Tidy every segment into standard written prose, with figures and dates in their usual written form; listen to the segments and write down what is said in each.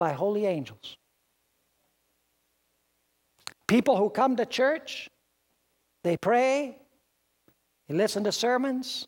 by holy angels. People who come to church, they pray, they listen to sermons,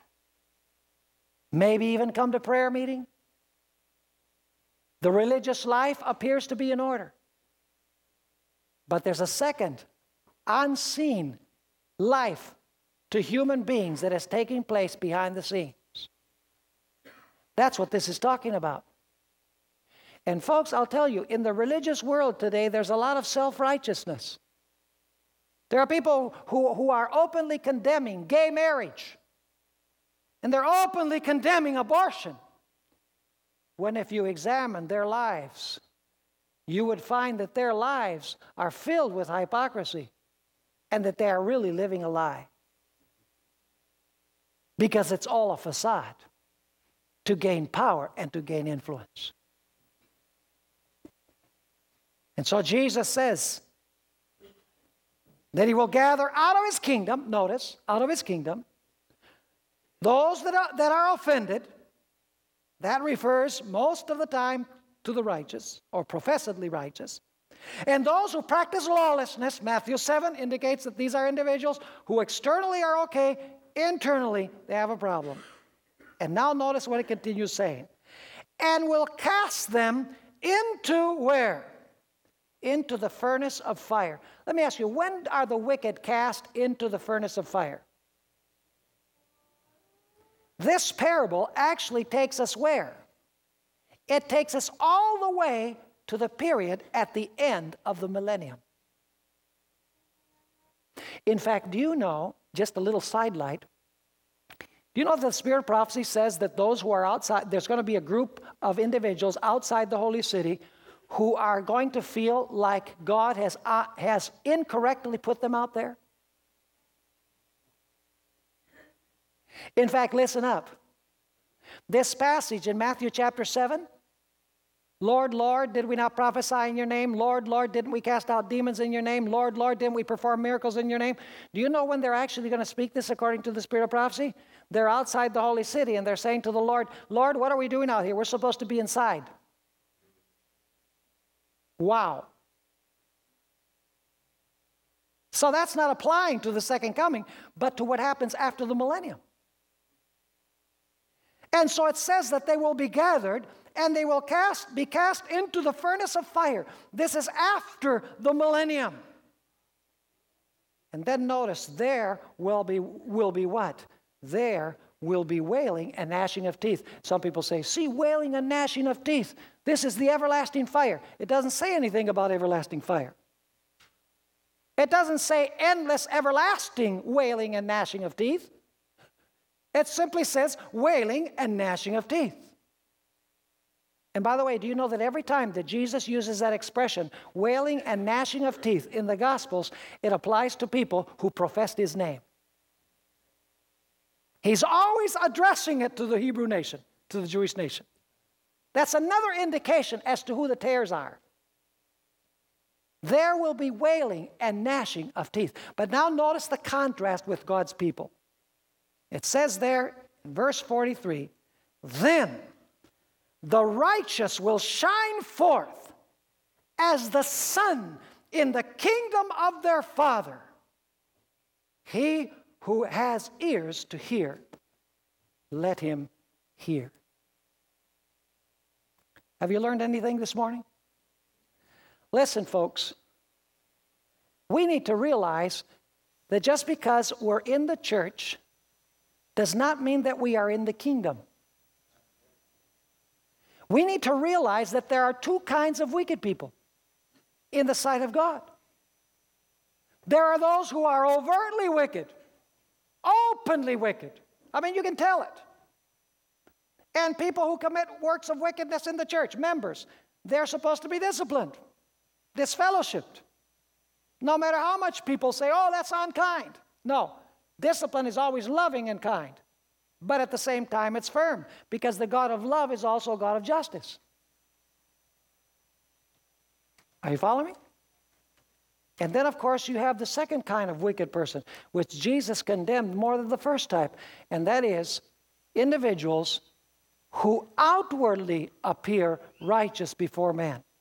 maybe even come to prayer meeting. The religious life appears to be in order. But there's a second, unseen life to human beings that is taking place behind the scenes. That's what this is talking about. And folks, I'll tell you, in the religious world today, there's a lot of self-righteousness. There are people who are openly condemning gay marriage. And they're openly condemning abortion. When if you examine their lives, you would find that their lives are filled with hypocrisy and that they are really living a lie. Because it's all a facade to gain power and to gain influence. And so Jesus says that he will gather out of his kingdom, notice, out of his kingdom, those that are offended. That refers most of the time to the righteous or professedly righteous. And those who practice lawlessness, Matthew 7 indicates that these are individuals who externally are okay, internally they have a problem. And now notice what it continues saying. And will cast them into where? Into the furnace of fire. Let me ask you, when are the wicked cast into the furnace of fire? This parable actually takes us where? It takes us all the way to the period at the end of the millennium. In fact, do you know, just a little sidelight, do you know that the Spirit of Prophecy says that those who are outside, there's going to be a group of individuals outside the holy city who are going to feel like God has incorrectly put them out there? In fact, listen up. This passage in Matthew chapter 7, Lord, Lord, did we not prophesy in your name? Lord, Lord, didn't we cast out demons in your name? Lord, Lord, didn't we perform miracles in your name? Do you know when they're actually going to speak this according to the Spirit of Prophecy? They're outside the holy city and they're saying to the Lord, Lord, what are we doing out here? We're supposed to be inside. Wow. So that's not applying to the second coming, but to what happens after the millennium. And so it says that they will be gathered and they will be cast into the furnace of fire. This is after the millennium. And then notice there will be what? There will be wailing and gnashing of teeth. Some people say, see, wailing and gnashing of teeth. This is the everlasting fire. It doesn't say anything about everlasting fire. It doesn't say endless, everlasting wailing and gnashing of teeth. It simply says wailing and gnashing of teeth. And by the way, do you know that every time that Jesus uses that expression, wailing and gnashing of teeth, in the Gospels, it applies to people who professed his name. He's always addressing it to the Hebrew nation, to the Jewish nation. That's another indication as to who the tares are. There will be wailing and gnashing of teeth. But now notice the contrast with God's people. It says there in verse 43, then the righteous will shine forth as the sun in the kingdom of their Father. He who has ears to hear, let him hear. Have you learned anything this morning? Listen, folks, we need to realize that just because we're in the church does not mean that we are in the kingdom. We need to realize that there are two kinds of wicked people in the sight of God. There are those who are overtly wicked, openly wicked. I mean, you can tell it. And people who commit works of wickedness in the church, members, they're supposed to be disciplined, disfellowshipped. No matter how much people say, oh, that's unkind. No, discipline is always loving and kind. But at the same time, it's firm, because the God of love is also a God of justice. Are you following me? And then, of course, you have the second kind of wicked person, which Jesus condemned more than the first type, and that is individuals who outwardly appear righteous before man.